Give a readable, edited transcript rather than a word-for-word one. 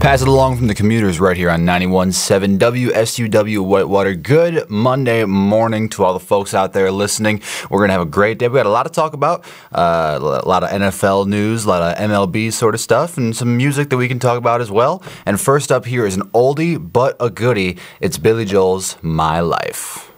Pass it along from the commuters right here on 91.7 WSUW Whitewater. Good Monday morning to all the folks out there listening. We're going to have a great day. We got a lot to talk about, a lot of NFL news, a lot of MLB sort of stuff, and some music that we can talk about as well. And first up here is an oldie but a goodie. It's Billy Joel's My Life.